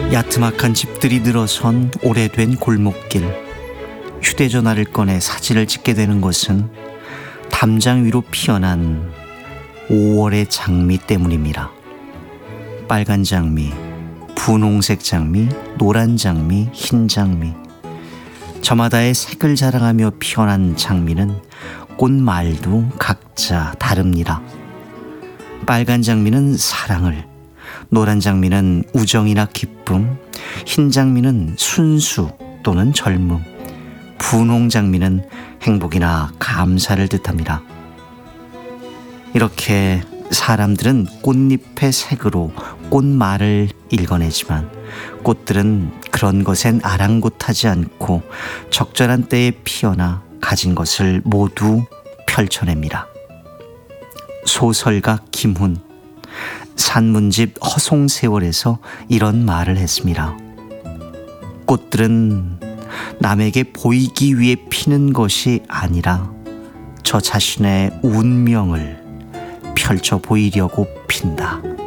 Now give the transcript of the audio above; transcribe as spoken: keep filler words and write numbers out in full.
야트막한 집들이 늘어선 오래된 골목길. 휴대전화를 꺼내 사진을 찍게 되는 것은 담장 위로 피어난 오월의 장미 때문입니다. 빨간 장미, 분홍색 장미, 노란 장미, 흰 장미. 저마다의 색을 자랑하며 피어난 장미는 꽃말도 각자 다릅니다. 빨간 장미는 사랑을, 노란 장미는 우정이나 기쁨, 흰 장미는 순수 또는 젊음, 분홍 장미는 행복이나 감사를 뜻합니다. 이렇게 사람들은 꽃잎의 색으로 꽃말을 읽어내지만 꽃들은 그런 것엔 아랑곳하지 않고 적절한 때에 피어나 가진 것을 모두 펼쳐냅니다. 소설가 김훈, 산문집 허송세월에서 이런 말을 했습니다. 꽃들은 남에게 보이기 위해 피는 것이 아니라 저 자신의 운명을 펼쳐 보이려고 핀다.